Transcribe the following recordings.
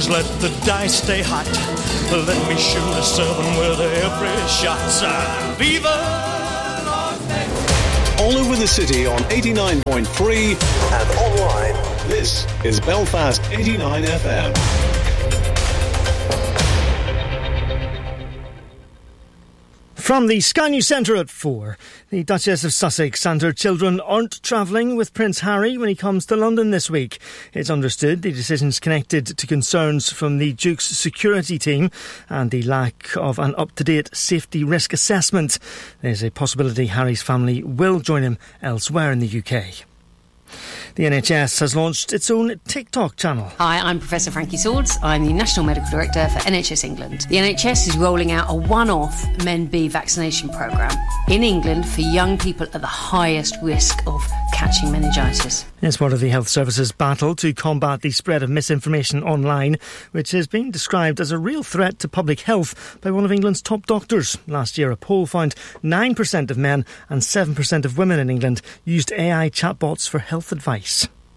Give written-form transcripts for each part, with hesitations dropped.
Please let the dice stay hot. Let me shoot a 7 with every shot. Viva Las Vegas! All over the city on 89.3 and online. This is Belfast 89 FM. From the Sky News Centre at 4, the Duchess of Sussex and her children aren't travelling with Prince Harry when he comes to London this week. It's understood the decision's connected to concerns from the Duke's security team and the lack of an up-to-date safety risk assessment. There's a possibility Harry's family will join him elsewhere in the UK. The NHS has launched its own TikTok channel. Hi, I'm Professor Frankie Swords. I'm the National Medical Director for NHS England. The NHS is rolling out a one-off Men B vaccination programme in England for young people at the highest risk of catching meningitis. It's part of the Health Service's battle to combat the spread of misinformation online, which has been described as a real threat to public health by one of England's top doctors. Last year, a poll found 9% of men and 7% of women in England used AI chatbots for health advice.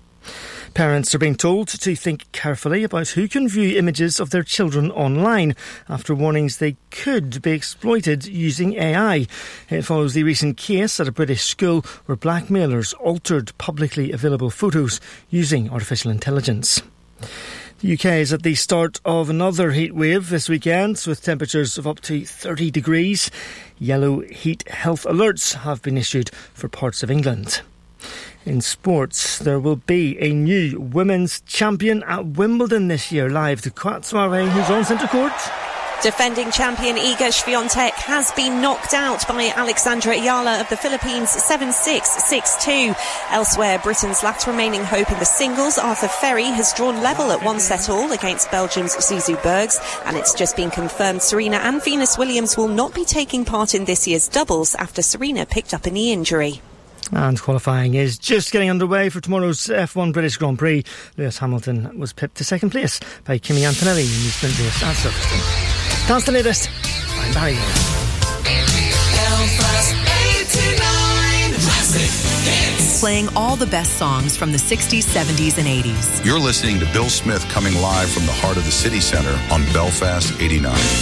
Parents are being told to think carefully about who can view images of their children online after warnings they could be exploited using AI. It follows the recent case at a British school where blackmailers altered publicly available photos using artificial intelligence. The UK is at the start of another heat wave this weekend with temperatures of up to 30 degrees. Yellow heat health alerts have been issued for parts of England. In sports, there will be a new women's champion at Wimbledon this year. Live to Kwat Soiree, who's on centre court. Defending champion Iga Świątek has been knocked out by Alexandra Ayala of the Philippines 7-6, 6-2. Elsewhere, Britain's last remaining hope in the singles, Arthur Ferry, has drawn level at 1-all against Belgium's Suzu Bergs, and it's just been confirmed Serena and Venus Williams will not be taking part in this year's doubles after Serena picked up a knee injury. And qualifying is just getting underway for tomorrow's F1 British Grand Prix. Lewis Hamilton was pipped to second place by Kimi Antonelli in the sprint race at Silverstone. That's the latest. I'm Barry. Belfast 89 Classic Hits. Playing all the best songs from the 60s, 70s and 80s. You're listening to Bill Smith coming live from the heart of the city centre on Belfast 89.